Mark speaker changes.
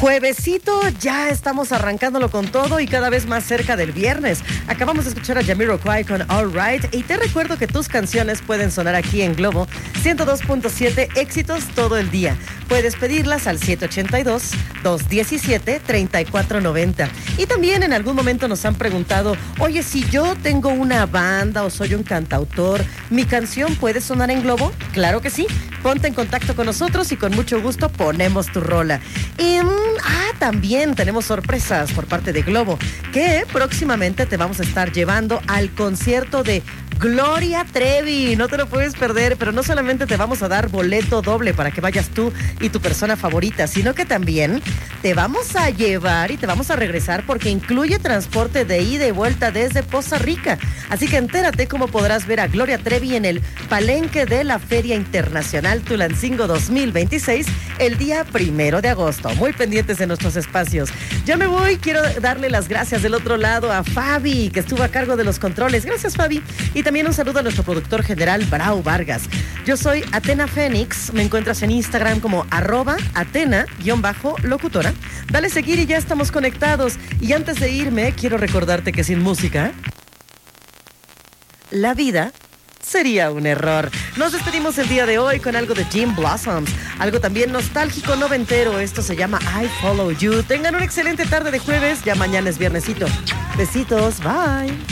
Speaker 1: Juevesito, ya estamos arrancándolo con todo y cada vez más cerca del viernes. Acabamos de escuchar a Jamiroquai con All Right y te recuerdo que tus canciones pueden sonar aquí en Globo 102.7, éxitos todo el día. Puedes pedirlas al 782-217-3490. Y también en algún momento nos han preguntado, oye, si yo tengo una banda o soy un cantautor, ¿mi canción puede sonar en Globo? Claro que sí. Ponte en contacto con nosotros y con mucho gusto ponemos tu rola. Y también tenemos sorpresas por parte de Globo, que próximamente te vamos a estar llevando al concierto de Gloria Trevi. No te lo puedes perder, pero no solamente te vamos a dar boleto doble para que vayas tú y tu persona favorita, sino que también te vamos a llevar y te vamos a regresar porque incluye transporte de ida y vuelta desde Poza Rica. Así que entérate cómo podrás ver a Gloria Trevi en el palenque de la Feria Internacional Tulancingo 2026 el día 1 de agosto. Muy pendientes de nuestros espacios. Ya me voy, quiero darle las gracias del otro lado a Fabi, que estuvo a cargo de los controles. Gracias, Fabi. Y también un saludo a nuestro productor general, Brau Vargas. Yo soy Atena Fénix, me encuentras en Instagram como @Atena_locutora. Dale seguir y ya estamos conectados. Y antes de irme, quiero recordarte que sin música, la vida sería un error. Nos despedimos el día de hoy con algo de Jim Blossoms, algo también nostálgico noventero. Esto se llama I Follow You. Tengan una excelente tarde de jueves, ya mañana es viernesito. Besitos, bye.